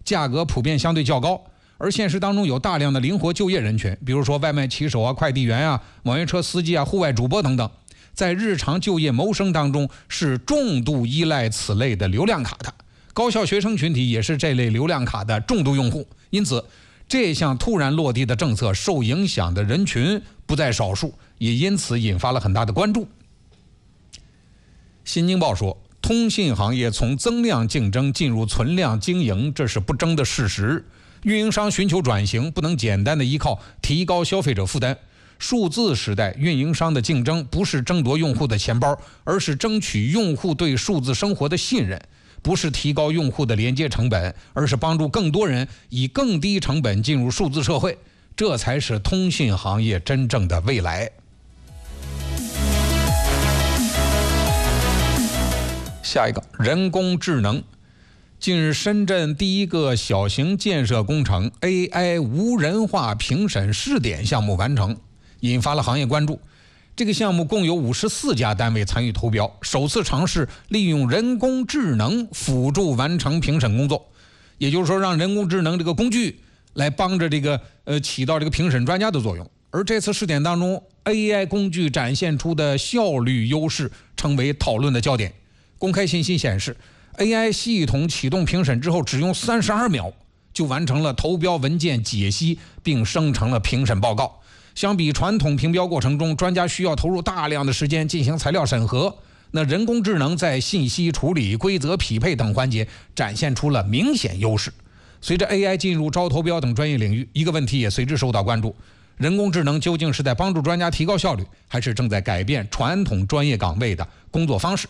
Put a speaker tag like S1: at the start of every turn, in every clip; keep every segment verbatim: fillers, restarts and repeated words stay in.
S1: 价格普遍相对较高。而现实当中有大量的灵活就业人群，比如说外卖骑手啊、快递员啊、网约车司机啊、户外主播等等，在日常就业谋生当中是重度依赖此类的流量卡的。高校学生群体也是这类流量卡的重度用户，因此这项突然落地的政策受影响的人群不在少数，也因此引发了很大的关注。新京报说，通信行业从增量竞争进入存量经营，这是不争的事实。运营商寻求转型，不能简单的依靠提高消费者负担。数字时代，运营商的竞争不是争夺用户的钱包，而是争取用户对数字生活的信任；不是提高用户的连接成本，而是帮助更多人以更低成本进入数字社会。这才是通信行业真正的未来。下一个，人工智能。近日，深圳第一个小型建设工程 A I 无人化评审试点项目完成，引发了行业关注。这个项目共有五十四家单位参与投标，首次尝试利用人工智能辅助完成评审工作，也就是说，让人工智能这个工具来帮着这个呃起到这个评审专家的作用。而这次试点当中 ，A I 工具展现出的效率优势成为讨论的焦点。公开信息显示，A I 系统启动评审之后，只用三十二秒就完成了投标文件解析，并生成了评审报告。相比传统评标过程中，专家需要投入大量的时间进行材料审核，那人工智能在信息处理、规则匹配等环节展现出了明显优势。随着 A I 进入招投标等专业领域，一个问题也随之受到关注：人工智能究竟是在帮助专家提高效率，还是正在改变传统专业岗位的工作方式？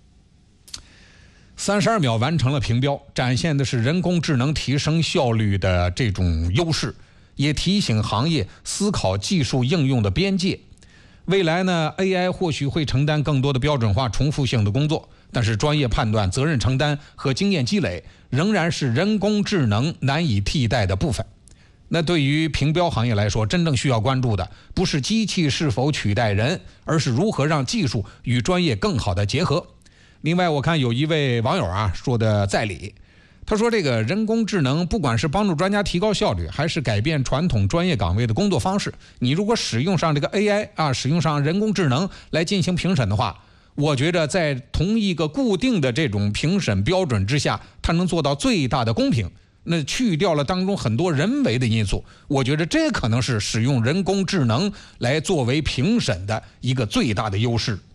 S1: 三十二秒完成了评标，展现的是人工智能提升效率的这种优势，也提醒行业思考技术应用的边界。未来呢 ，A I 或许会承担更多的标准化重复性的工作，但是专业判断、责任承担和经验积累仍然是人工智能难以替代的部分。那对于评标行业来说，真正需要关注的不是机器是否取代人，而是如何让技术与专业更好的结合。另外，我看有一位网友啊说的在理，他说这个人工智能不管是帮助专家提高效率，还是改变传统专业岗位的工作方式，你如果使用上这个 A I 啊，使用上人工智能来进行评审的话，我觉得在同一个固定的这种评审标准之下，它能做到最大的公平。那去掉了当中很多人为的因素，我觉得这可能是使用人工智能来作为评审的一个最大的优势。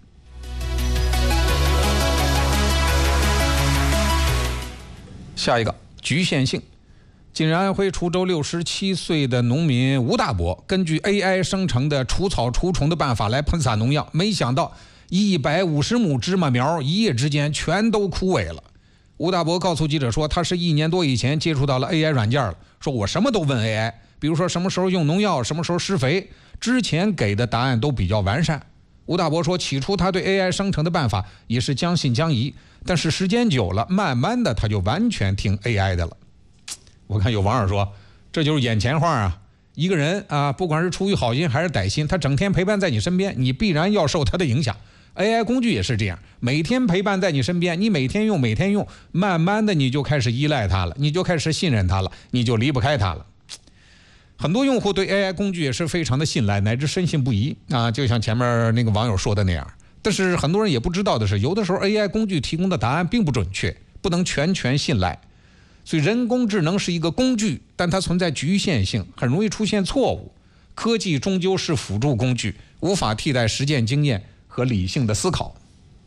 S1: 下一个，局限性。近日，安徽滁州六十七岁的农民吴大伯根据 A I 生成的除草除虫的办法来喷洒农药，没想到一百五十亩芝麻苗一夜之间全都枯萎了。吴大伯告诉记者说，他是一年多以前接触到了 A I 软件了，说我什么都问 A I， 比如说什么时候用农药，什么时候施肥，之前给的答案都比较完善。吴大伯说，起初他对 A I 生成的办法也是将信将疑，但是时间久了，慢慢的他就完全听 A I 的了。我看有网友说，这就是眼前话啊！一个人啊，不管是出于好心还是歹心，他整天陪伴在你身边，你必然要受他的影响。A I 工具也是这样，每天陪伴在你身边，你每天用每天用，慢慢的你就开始依赖它了，你就开始信任它了，你就离不开它了。很多用户对 A I 工具也是非常的信赖，乃至深信不疑啊，就像前面那个网友说的那样。但是很多人也不知道的是，有的时候 A I 工具提供的答案并不准确，不能全权信赖。所以人工智能是一个工具，但它存在局限性，很容易出现错误。科技终究是辅助工具，无法替代实践经验和理性的思考。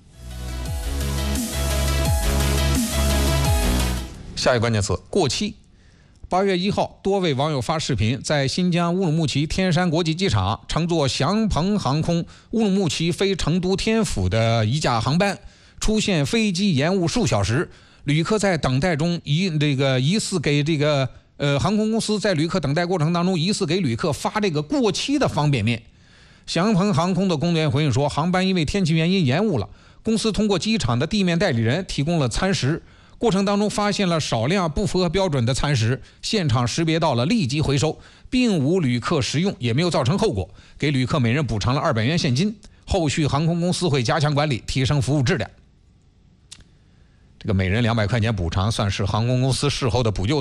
S1: 下一个关键词，过期。八月一号，多位网友发视频，在新疆乌鲁木齐天山国际机场乘坐祥鹏航空乌鲁木齐飞成都天府的一架航班，出现飞机延误数小时，旅客在等待中疑这个疑似给这个呃航空公司在旅客等待过程当中疑似给旅客发这个过期的方便面。祥鹏航空的工作人员回应说，航班因为天气原因延误了，公司通过机场的地面代理人提供了餐食。过程当中发现了少量不符合标准的餐食，现场识别到了，立即回收，并无旅客食用，也没有造成后果，给旅客每人补偿了二百元现金。后续航空公司会加强管理，提升服务质量。这个每人两百块钱补偿，算是航空公司事后的补救